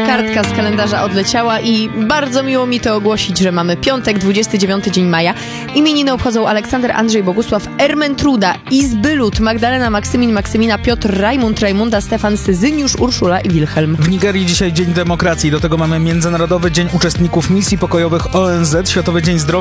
kartka z kalendarza odleciała i bardzo miło mi to ogłosić, że mamy piątek, 29 dzień maja. Imieniny obchodzą Aleksander, Andrzej, Bogusław, Ermentruda, Izbylut, Magdalena, Maksymin, Maksymina, Piotr, Rajmund, Rajmunda, Stefan, Syzyniusz, Urszula i Wilhelm. W Nigerii dzisiaj Dzień Demokracji. Do tego mamy Międzynarodowy Dzień Uczestników Misji Pokojowych ONZ, Światowy Dzień Zdrowia